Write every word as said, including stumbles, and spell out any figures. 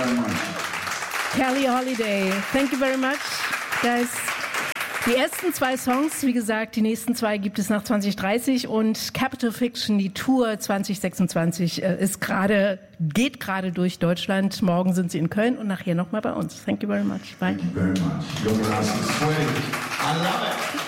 very much. Kelly Holiday, thank you very much, guys. Die ersten zwei Songs, wie gesagt, die nächsten zwei gibt es nach zwanzig dreißig und Capital Fiction, die Tour zwanzig sechsundzwanzig, ist gerade, geht gerade durch Deutschland. Morgen sind sie in Köln und nachher nochmal bei uns. Thank you very much. Bye. Thank you very much. Jonas is sweating. I love it.